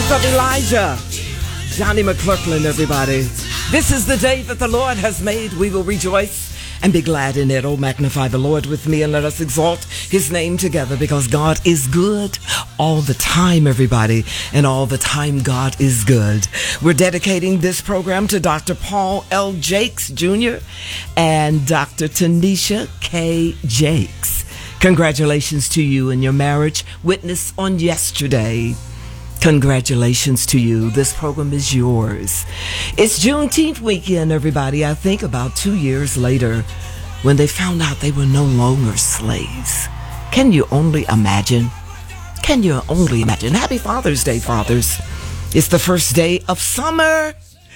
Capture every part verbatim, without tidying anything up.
voice of Elijah, Johnny McClurkin, everybody. This is the day that the Lord has made. We will rejoice and be glad in it. Oh, magnify the Lord with me and let us exalt his name together, because God is good all the time, everybody. And all the time, God is good. We're dedicating this program to Doctor Paul L. Jakes, Junior and Doctor Tanisha K. Jakes. Congratulations to you and your marriage witness on yesterday. Congratulations to you. This program is yours. It's Juneteenth weekend, everybody. I think about two years later, when they found out they were no longer slaves. Can you only imagine? Can you only imagine? Happy Father's Day, fathers. It's the first day of summer.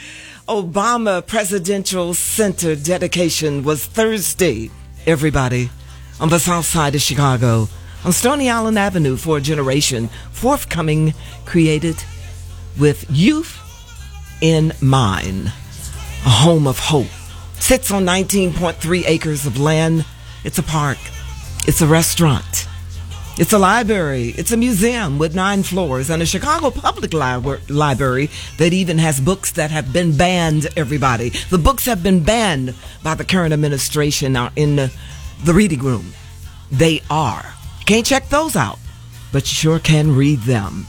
Obama Presidential Center dedication was Thursday, everybody, on the south side of Chicago, on Stony Island Avenue, for a generation forthcoming, created with youth in mind. A home of hope. Sits on nineteen point three acres of land. It's a park. It's a restaurant. It's a library. It's a museum with nine floors, and a Chicago Public Li- Library that even has books that have been banned, everybody. The books have been banned by the current administration are in the, the reading room. They are. Can't check those out, but you sure can read them.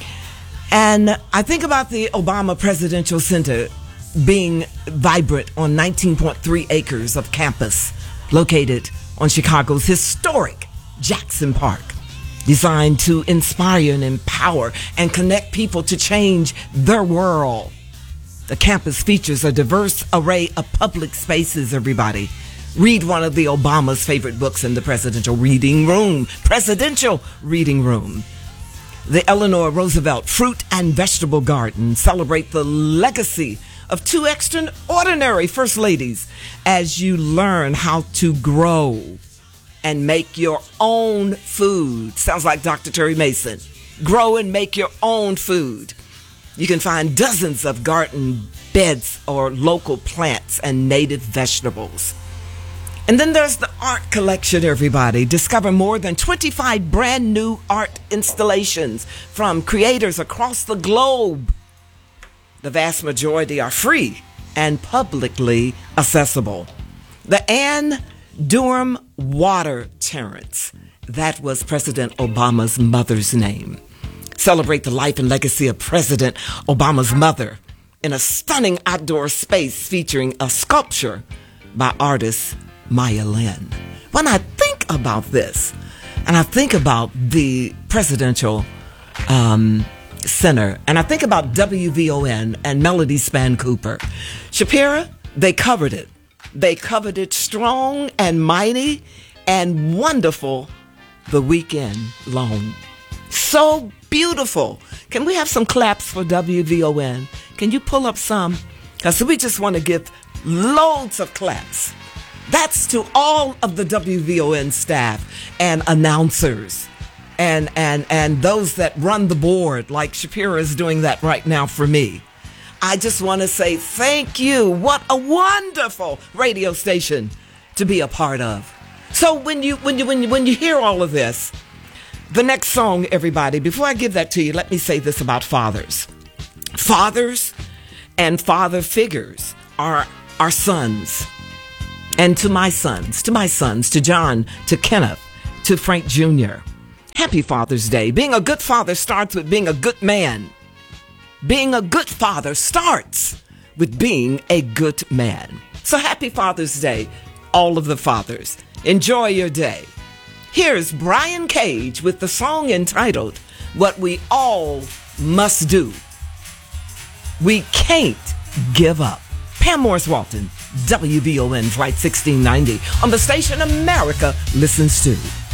And I think about the Obama Presidential Center being vibrant on nineteen point three acres of campus located on Chicago's historic Jackson Park, designed to inspire and empower and connect people to change their world. The campus features a diverse array of public spaces, everybody. Read one of the Obama's favorite books in the presidential reading room. Presidential reading room. The Eleanor Roosevelt Fruit and Vegetable Garden celebrate the legacy of two extraordinary first ladies as you learn how to grow and make your own food. Sounds like Doctor Terry Mason. Grow and make your own food. You can find dozens of garden beds or local plants and native vegetables. And then there's the art collection, everybody. Discover more than twenty-five brand new art installations from creators across the globe. The vast majority are free and publicly accessible. The Ann Durham Water Terrace, that was President Obama's mother's name. Celebrate the life and legacy of President Obama's mother in a stunning outdoor space featuring a sculpture by artist Maya Lin. When I think about this, and I think about the Presidential um, Center, and I think about W V O N and Melody Span Cooper, Shapira, they covered it. They covered it strong and mighty and wonderful the weekend long. So beautiful. Can we have some claps for W V O N? Can you pull up some? Because we just want to give loads of claps. That's to all of the W V O N staff and announcers and and and those that run the board, like Shapira is doing that right now for me. I just want to say thank you. What a wonderful radio station to be a part of. So when you when you when you when you hear all of this, the next song, everybody, before I give that to you, let me say this about fathers. Fathers and father figures are our sons. And to my sons, to my sons, to John, to Kenneth, to Frank Junior, happy Father's Day. Being a good father starts with being a good man. Being a good father starts with being a good man. So happy Father's Day, all of the fathers. Enjoy your day. Here's Brian Cage with the song entitled, What We All Must Do. We can't give up. Pam Morris Walton, W V O N Flight sixteen ninety, on the station America listens to.